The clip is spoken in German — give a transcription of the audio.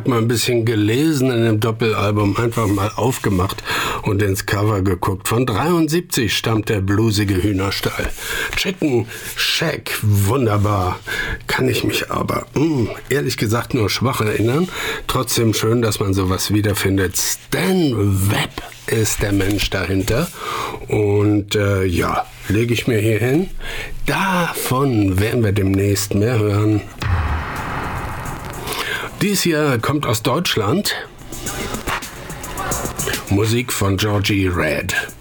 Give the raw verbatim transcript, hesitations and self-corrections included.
habe mal ein bisschen gelesen in dem Doppelalbum, einfach mal aufgemacht und ins Cover geguckt. Von dreiundsiebzig stammt der bluesige Hühnerstall. Chicken Shack, wunderbar. Kann ich mich aber mh, ehrlich gesagt nur schwach erinnern. Trotzdem schön, dass man sowas wiederfindet. Stan Webb ist der Mensch dahinter. Und äh, ja, lege ich mir hier hin. Davon werden wir demnächst mehr hören. Dies hier kommt aus Deutschland. Musik von Georgie Red.